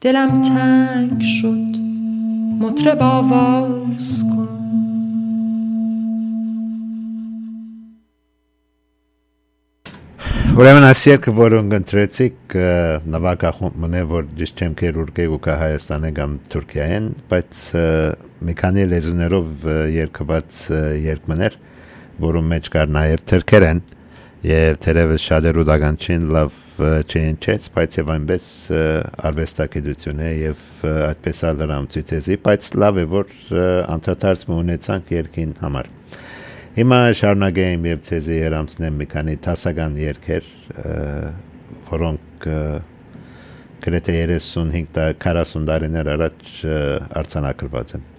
دلم تنگ شد مطرب آواز کن. Ուրեմն ասիերք որոնք ընտրեցիք նվագախումբն է որ ճիշտ չեմ քերուրգե ու կա Հայաստանը կամ Թուրքիայեն բայց մի քանի լեզուներով երկված երկմներ որում մեջ կար նաև թրքերեն եւ թերևս շատերու դականչին լավ չենչեց բայց եւ այնպես արվեստագիտություն է եւ այդպես ալրամ ցույցեզի բայց լավ է որ անդրադարձ ունեցանք երկին համար. Հիմա շարունակեմ եւ ցեզի երամցնեմ մի քանի տասական երկեր որոնք գրեթե 35-40 տարիներ առաջ արձանագրված են.